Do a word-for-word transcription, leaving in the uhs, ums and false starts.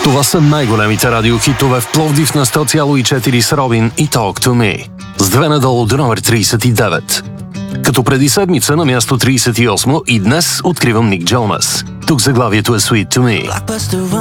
Това са най-големите радиохитове в Пловдив на сто цяло и четири с Робин и Talk to Me. С две надолу до номер трийсет и девет. Като преди седмица на място трийсет и осмо и днес откривам Ник Джонас. Тук заглавието е Sweet to Me.